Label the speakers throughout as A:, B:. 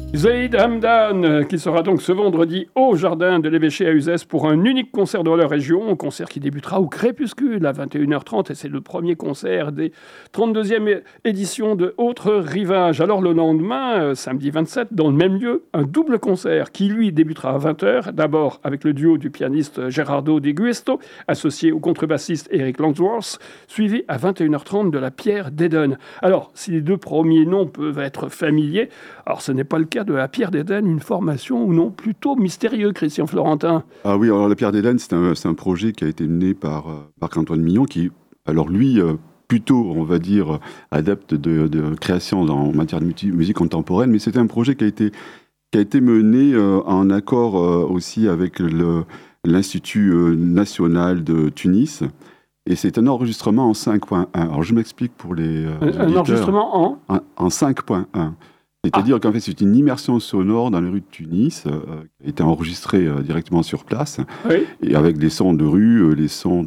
A: Zaid Hamdan, qui sera donc ce vendredi au Jardin de l'Évêché à Uzès pour un unique concert dans la région, un concert qui débutera au crépuscule à 21h30 et c'est le premier concert des 32e éditions de Autres Rivages. Alors le lendemain, samedi 27, dans le même lieu, un double concert qui lui débutera à 20h, d'abord avec le duo du pianiste Gerardo Di Giusto, associé au contrebassiste Eric Langsworth, suivi à 21h30 de la Pierre d'Eden. Alors, si les deux premiers noms peuvent être familiers, alors ce n'est pas le cas de la Pierre d'Eden, une formation ou non plutôt mystérieux, Christian Florentin.
B: Ah oui, alors la Pierre d'Eden, c'est un projet qui a été mené par Marc-Antoine Millon, qui, alors lui, plutôt, on va dire, adepte de création en matière de musique contemporaine, mais c'était un projet qui a été mené en accord aussi avec l'Institut national de Tunis. Et c'est un enregistrement en 5.1. Alors je m'explique pour les
A: un enregistrement
B: en 5.1. C'est-à-dire qu'en fait, c'est une immersion sonore dans les rues de Tunis, qui a été enregistrée directement sur place,
A: oui.
B: Et avec les sons de rue, les sons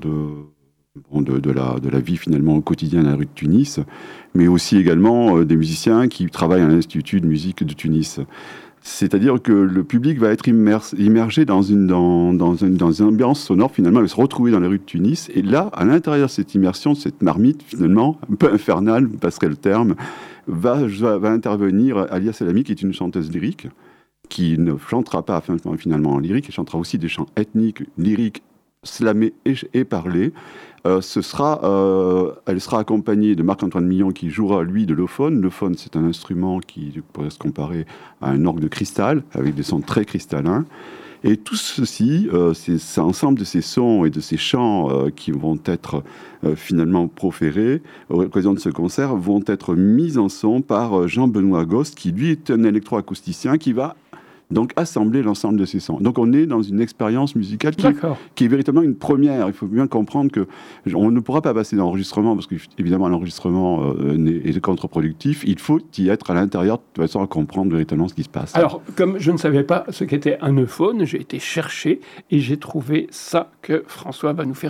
B: de la vie finalement au quotidien dans la rue de Tunis, mais aussi également des musiciens qui travaillent à l'Institut de musique de Tunis. C'est-à-dire que le public va être immergé dans une ambiance sonore, finalement, il va se retrouver dans les rues de Tunis. Et là, à l'intérieur de cette immersion, cette marmite, finalement, un peu infernale, vous passerez le terme, va intervenir Alia Salami, qui est une chanteuse lyrique, qui ne chantera pas finalement en lyrique, elle chantera aussi des chants ethniques, lyriques, slamés et parlés. Elle sera accompagnée de Marc-Antoine Millon qui jouera lui de l'euphone. L'euphone, c'est un instrument qui pourrait se comparer à un orgue de cristal avec des sons très cristallins. Et tout ceci, c'est ensemble de ces sons et de ces chants qui vont être finalement proférés à l'occasion de ce concert, vont être mis en son par Jean-Benoît Gost, qui lui est un électroacousticien qui va donc assembler l'ensemble de ces sons. Donc on est dans une expérience musicale qui est véritablement une première. Il faut bien comprendre qu'on ne pourra pas passer d'enregistrement, parce qu'évidemment l'enregistrement est contre-productif. Il faut y être à l'intérieur de façon à comprendre véritablement ce qui se passe.
A: Alors, comme je ne savais pas ce qu'était un euphone, j'ai été chercher et j'ai trouvé ça que François va nous faire